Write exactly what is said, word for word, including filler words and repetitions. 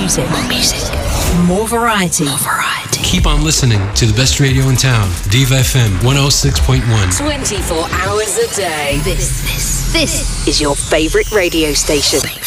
music. More music. More variety. More variety. Keep on listening to the best radio in town. Diva F M one oh six point one. twenty-four hours a day. This, this, this is your favorite radio station.